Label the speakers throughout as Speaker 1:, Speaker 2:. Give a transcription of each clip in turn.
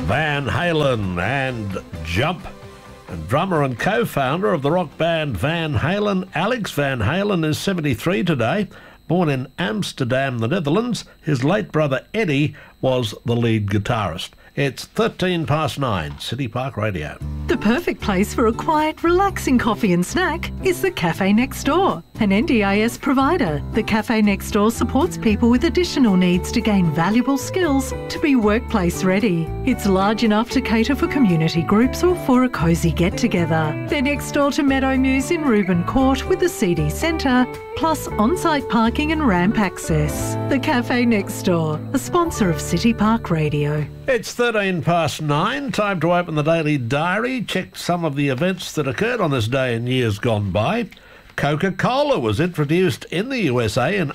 Speaker 1: Van Halen and Jump. And drummer and co-founder of the rock band Van Halen, Alex Van Halen, is 73 today. Born in Amsterdam, the Netherlands, his late brother Eddie was the lead guitarist. It's 9:13, City Park Radio.
Speaker 2: The perfect place for a quiet, relaxing coffee and snack is the Cafe Next Door, an NDIS provider. The Cafe Next Door supports people with additional needs to gain valuable skills to be workplace ready. It's large enough to cater for community groups or for a cosy get-together. They're next door to Meadow Muse in Reuben Court with the CD Centre, plus on-site parking and ramp access. The Cafe Next Door, a sponsor of City Park Radio.
Speaker 1: It's 9:13, time to open the Daily Diary. Check some of the events that occurred on this day in years gone by. Coca-Cola was introduced in the USA in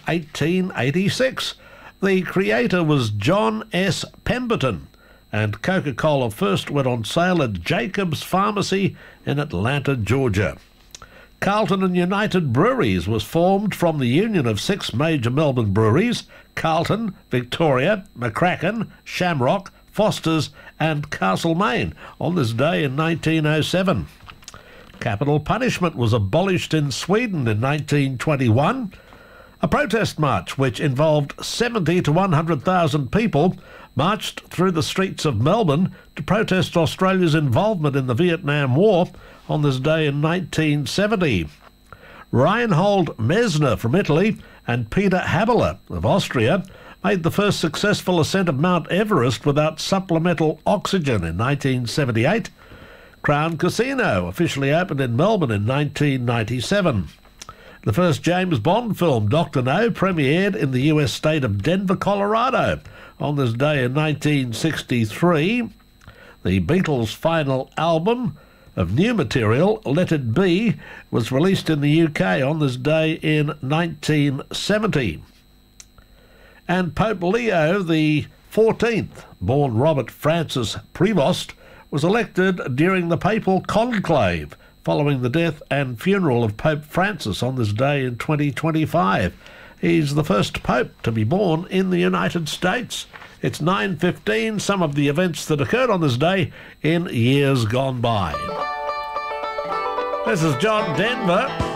Speaker 1: 1886. The creator was John S. Pemberton, and Coca-Cola first went on sale at Jacob's Pharmacy in Atlanta, Georgia. Carlton and United Breweries was formed from the union of 6 major Melbourne breweries: Carlton, Victoria, McCracken, Shamrock, Foster's and Castlemaine on this day in 1907. Capital punishment was abolished in Sweden in 1921. A protest march which involved 70 to 100,000 people marched through the streets of Melbourne to protest Australia's involvement in the Vietnam War on this day in 1970. Reinhold Messner from Italy and Peter Habeler of Austria made the first successful ascent of Mount Everest without supplemental oxygen in 1978. Crown Casino officially opened in Melbourne in 1997. The first James Bond film, Dr. No, premiered in the US state of Denver, Colorado on this day in 1963. The Beatles' final album of new material, Let It Be, was released in the UK on this day in 1970. And Pope Leo XIV, born Robert Francis Prevost, was elected during the papal conclave following the death and funeral of Pope Francis on this day in 2025. He's the first pope to be born in the United States. It's 9:15, some of the events that occurred on this day in years gone by. This is John Denver.